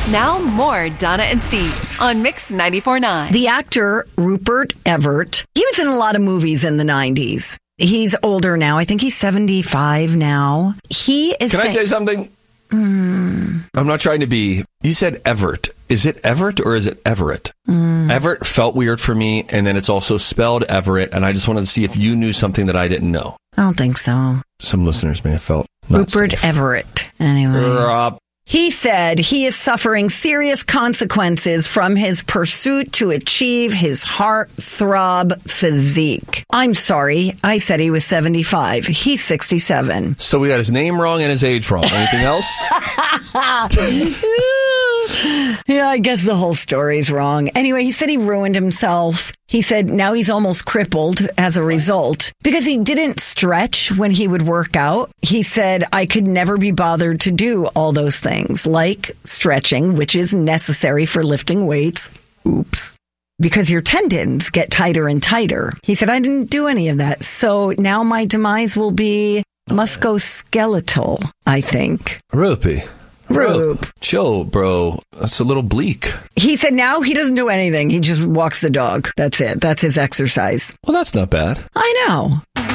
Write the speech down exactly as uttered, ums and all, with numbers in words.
Now more Donna and Steve on Mix ninety-four point nine. The actor Rupert Everett, he was in a lot of movies in the nineties. He's older now. I think he's seventy-five now. He is. Can say- I say something? Mm. I'm not trying to be. You said Everett. Is it Everett or is it Everett? Mm. Everett felt weird for me, and then it's also spelled Everett, and I just wanted to see if you knew something that I didn't know. I don't think so. Some listeners may have felt not Rupert safe. Everett. Anyway. Uh, He said he is suffering serious consequences from his pursuit to achieve his heartthrob physique. I'm sorry, I said he was seventy-five. He's sixty-seven. so we got his name wrong and his age wrong. Anything else? Yeah, I guess the whole story's wrong. Anyway, he said he ruined himself. He said now he's almost crippled as a result because he didn't stretch when he would work out. He said, I could never be bothered to do all those things like stretching, which is necessary for lifting weights. Oops. Because your tendons get tighter and tighter. He said, I didn't do any of that. So now my demise will be musculoskeletal, I think. Rupee. Roop. Chill, bro. That's a little bleak. He said now he doesn't do anything. He just walks the dog. That's it. That's his exercise. Well, that's not bad. I know.